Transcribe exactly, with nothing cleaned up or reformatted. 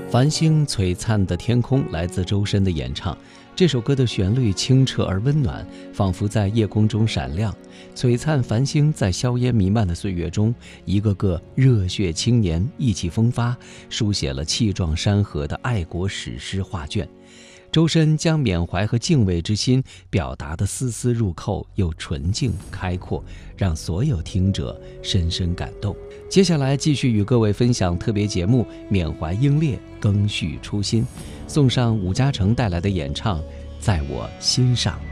繁星璀璨的天空来自周深的演唱。这首歌的旋律清澈而温暖，仿佛在夜空中闪亮。璀璨繁星在硝烟弥漫的岁月中，一个个热血青年意气风发，书写了气壮山河的爱国史诗画卷。周深将缅怀和敬畏之心表达得丝丝入扣又纯净开阔，让所有听者深深感动。接下来继续与各位分享特别节目《缅怀英烈，更续初心》，送上伍嘉诚带来的演唱《在我心上》。